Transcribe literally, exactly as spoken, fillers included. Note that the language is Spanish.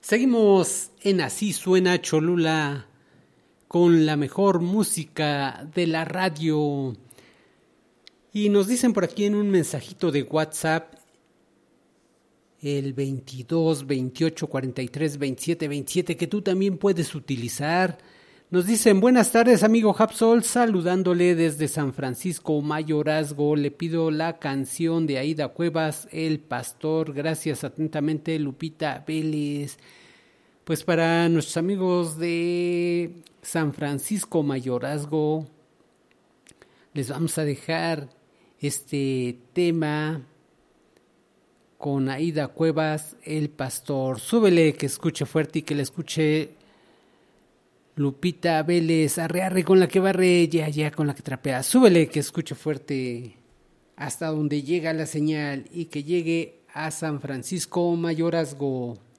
Seguimos en Así Suena Cholula con la mejor música de la radio. Y nos dicen por aquí en un mensajito de WhatsApp, el veintidós, veintiocho, cuarenta y tres, veintisiete, veintisiete, que tú también puedes utilizar. Nos dicen, buenas tardes amigo Hapsol, saludándole desde San Francisco Mayorazgo. Le pido la canción de Aida Cuevas, El Pastor. Gracias atentamente, Lupita Vélez. Pues para nuestros amigos de San Francisco Mayorazgo, les vamos a dejar este tema con Aida Cuevas, El Pastor. Súbele, que escuche fuerte y que le escuche Lupita Vélez. Arre, arre con la que barre, ya, ya con la que trapea. Súbele, que escuche fuerte hasta donde llega la señal y que llegue a San Francisco Mayorazgo.